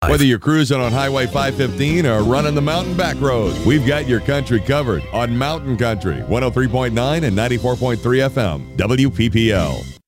Whether you're cruising on Highway 515 or running the mountain back road, we've got your country covered on Mountain Country, 103.9 and 94.3 FM, WPPL.